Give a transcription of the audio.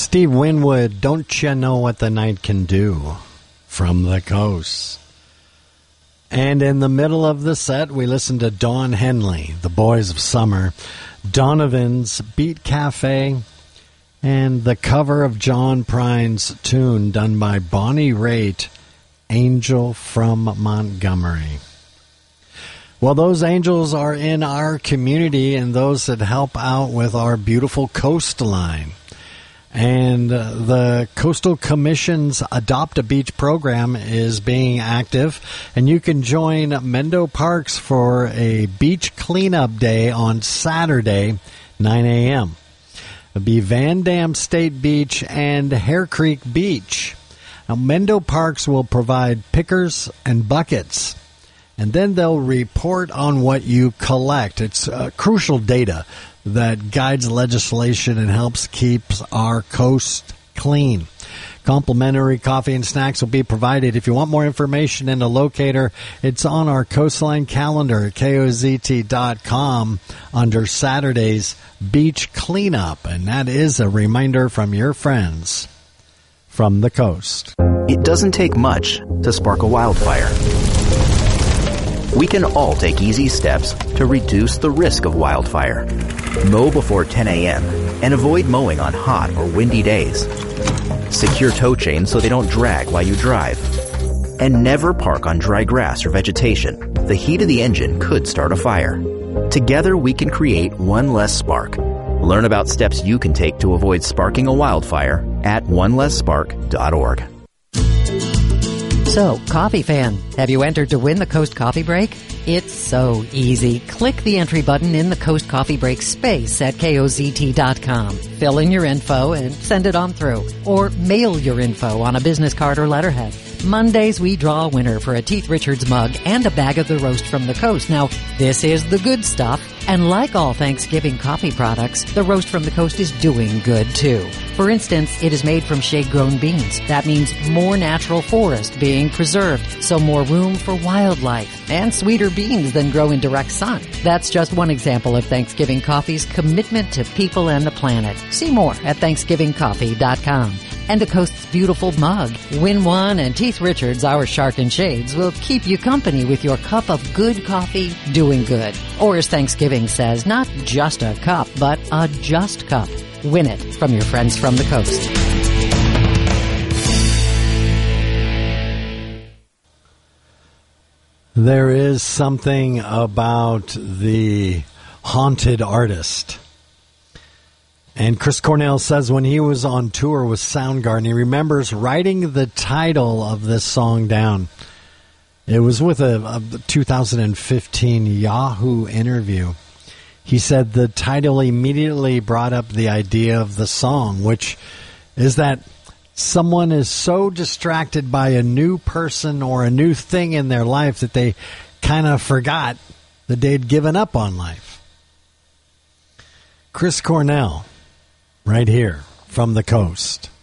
Steve Winwood, Don't You Know What the Night Can Do, from the Coast. And in the middle of the set, we listened to Don Henley, The Boys of Summer, Donovan's Beat Cafe, and the cover of John Prine's tune done by Bonnie Raitt, Angel from Montgomery. Well, those angels are in our community and those that help out with our beautiful coastline. And the Coastal Commission's Adopt a Beach program is being active, and you can join Mendo Parks for a beach cleanup day on Saturday, 9 a.m. It'll be Van Dam State Beach and Hare Creek Beach. Now, Mendo Parks will provide pickers and buckets, and then they'll report on what you collect. It's crucial data that guides legislation and helps keep our coast clean. Complimentary coffee and snacks will be provided. If you want more information and a locator, it's on our coastline calendar at KOZT.com under Saturday's Beach Cleanup. And that is a reminder from your friends from the coast. It doesn't take much to spark a wildfire. We can all take easy steps to reduce the risk of wildfire. Mow before 10 a.m. and avoid mowing on hot or windy days. Secure tow chains so they don't drag while you drive. And never park on dry grass or vegetation. The heat of the engine could start a fire. Together we can create one less spark. Learn about steps you can take to avoid sparking a wildfire at onelessspark.org. So, coffee fan, have you entered to win the Coast Coffee Break? It's so easy. Click the entry button in the Coast Coffee Break space at KOZT.com. Fill in your info and send it on through. Or mail your info on a business card or letterhead. Mondays, we draw a winner for a Teeth Richards mug and a bag of the roast from the coast. Now, this is the good stuff. And like all Thanksgiving coffee products, the roast from the coast is doing good too. For instance, it is made from shade-grown beans. That means more natural forest being preserved, so more room for wildlife, and sweeter beans than grow in direct sun. That's just one example of Thanksgiving Coffee's commitment to people and the planet. See more at ThanksgivingCoffee.com. And the coast's beautiful mug. Win one, and Teeth Richards, our Shark and Shades, will keep you company with your cup of good coffee doing good. Or as Thanksgiving says, not just a cup, but a just cup. Win it from your friends from the coast. There is something about the haunted artist. And Chris Cornell says when he was on tour with Soundgarden, he remembers writing the title of this song down. It was with a 2015 Yahoo interview. He said the title immediately brought up the idea of the song, which is that someone is so distracted by a new person or a new thing in their life that they kind of forgot that they'd given up on life. Chris Cornell, right here from the coast.